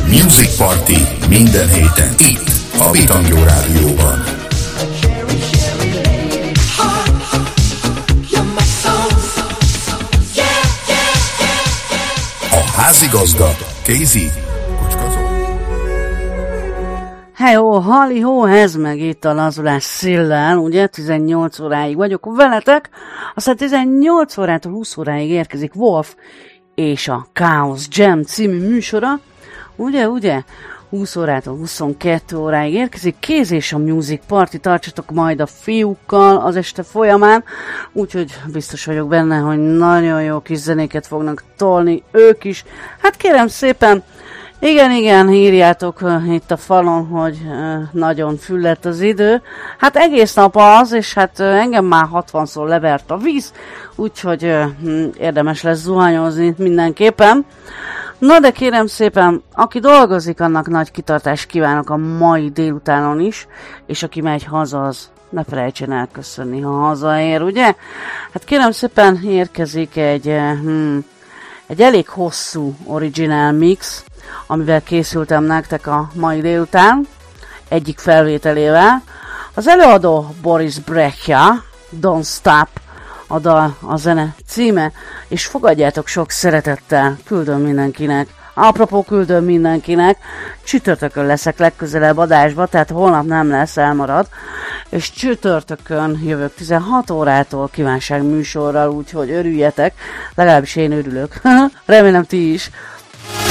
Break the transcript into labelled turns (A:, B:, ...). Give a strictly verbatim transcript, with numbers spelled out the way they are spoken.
A: Music Party minden héten itt, a Bitangó Rádióban. A házigazda Kézi Kucskazó.
B: Hejó, halihó, ez meg itt a lazulás szillel, ugye, tizennyolc óráig vagyok veletek, aztán tizennyolc órától húsz óráig érkezik Wolf és a Chaos Jam című műsora, ugye, ugye, húsz órától huszonkettő óráig érkezik Kéz és a Music Party, tartsatok majd a fiúkkal az este folyamán, úgyhogy biztos vagyok benne, hogy nagyon jó kis zenéket fognak tolni ők is. Hát kérem szépen, igen, igen, írjátok uh, itt a falon, hogy uh, nagyon füllett az idő. Hát egész nap az, és hát uh, engem már hatvanszor levert a víz, úgyhogy uh, érdemes lesz zuhanyozni mindenképpen. Na de kérem szépen, aki dolgozik, annak nagy kitartást kívánok a mai délutánon is, és aki megy haza, az ne felejtsen elköszönni, ha hazaér, ugye? Hát kérem szépen, érkezik egy, hmm, egy elég hosszú original mix, amivel készültem nektek a mai délután, egyik felvételével. Az előadó Boris Brejcha, Don't Stop, a dal, a zene címe, és fogadjátok sok szeretettel, küldöm mindenkinek. Apropó, küldöm mindenkinek, csütörtökön leszek legközelebb adásba, tehát holnap nem lesz, elmarad, és csütörtökön jövök tizenhat órától kívánság műsorral, úgyhogy örüljetek, legalábbis én örülök, remélem ti is.